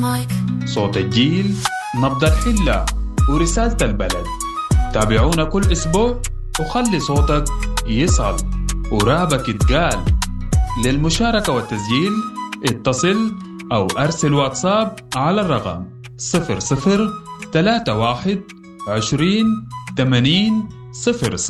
صوت الجيل، نبض الحلة ورسالة البلد. تابعونا كل أسبوع وخلي صوتك يصل ورابك يتقال. للمشاركة والتسجيل اتصل أو أرسل واتساب على الرقم 0031 20 80 00.